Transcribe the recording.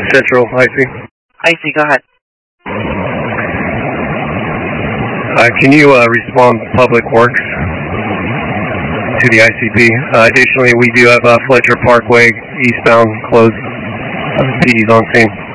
Central, IC. IC, go ahead. Can you respond Public Works to the ICP? Additionally, we do have Fletcher Parkway eastbound closed. PD's on scene.